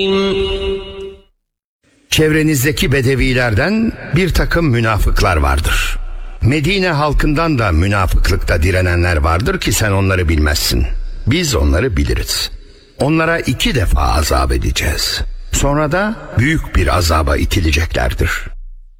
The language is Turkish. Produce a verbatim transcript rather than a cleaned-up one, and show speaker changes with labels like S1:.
S1: Çevrenizdeki bedevilerden bir takım münafıklar vardır. Medine halkından da münafıklıkta direnenler vardır ki sen onları bilmezsin. Biz onları biliriz. Onlara iki defa azap edeceğiz. Sonra da büyük bir azaba itileceklerdir.